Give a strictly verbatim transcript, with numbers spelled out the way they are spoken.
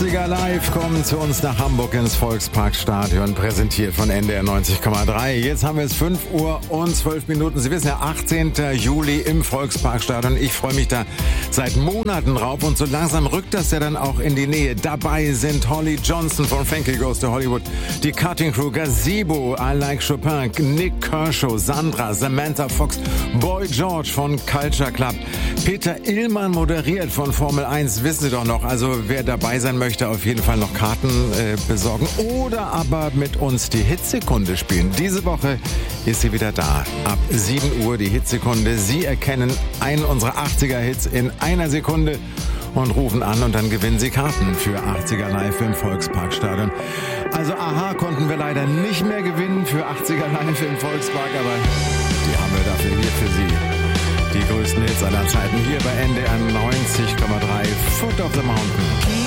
achtziger Live kommen zu uns nach Hamburg ins Volksparkstadion, präsentiert von N D R neunzig Komma drei. Jetzt haben wir es fünf Uhr und zwölf Minuten. Sie wissen ja, achtzehnten Juli im Volksparkstadion. Ich freue mich da seit Monaten drauf und so langsam rückt das ja dann auch in die Nähe. Dabei sind Holly Johnson von Frankie Goes to Hollywood, die Cutting Crew, Gazebo, I Like Chopin, Nick Kershaw, Sandra, Samantha Fox, Boy George von Culture Club, Peter Illmann moderiert von Formel eins, wissen Sie doch noch. Also wer dabei sein möchte, auf jeden Fall noch Karten äh, besorgen oder aber mit uns die Hitsekunde spielen. Diese Woche ist sie wieder da. Ab sieben Uhr die Hitsekunde. Sie erkennen einen unserer achtziger-Hits in einer Sekunde und rufen an und dann gewinnen Sie Karten für achtziger Live im Volksparkstadion. Also Aha konnten wir leider nicht mehr gewinnen für achtziger Live im Volkspark, aber die haben wir dafür hier für Sie. Die größten Hits aller Zeiten hier bei N D R neunzig Komma drei Foot of the Mountain.